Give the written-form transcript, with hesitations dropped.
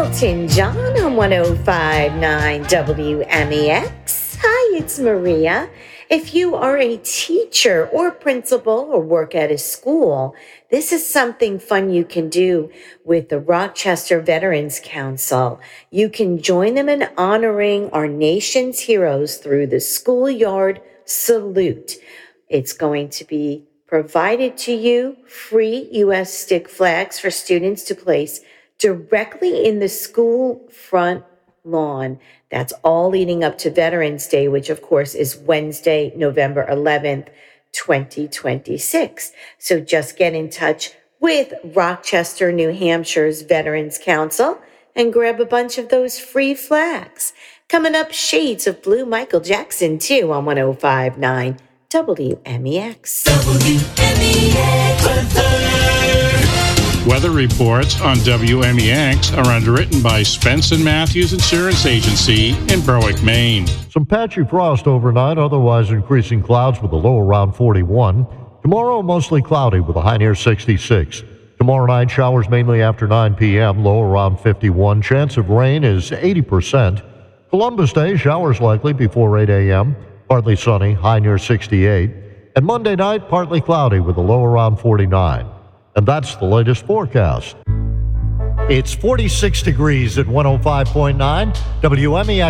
Elton John on 105.9 WMEX. Hi, it's Maria. If you are a teacher or principal or work at a school, this is something fun you can do with the Rochester Veterans Council. You can join them in honoring our nation's heroes through the Schoolyard Salute. It's going to be provided to you free U.S. stick flags for students to place directly in the school front lawn. That's all leading up to Veterans Day, which of course is Wednesday, November 11th, 2026. So just get in touch with Rochester, New Hampshire's Veterans Council and grab a bunch of those free flags. Coming up, Shades of Blue, Michael Jackson too on 105.9 WMEX. Weather reports on WMEX are underwritten by Spence & Matthews Insurance Agency in Berwick, Maine. Some patchy frost overnight, otherwise increasing clouds with a low around 41. Tomorrow, mostly cloudy with a high near 66. Tomorrow night, showers mainly after 9 p.m., low around 51. Chance of rain is 80%. Columbus Day, showers likely before 8 a.m., partly sunny, high near 68. And Monday night, partly cloudy with a low around 49. And that's the latest forecast. It's 46 degrees at 105.9 WMEX.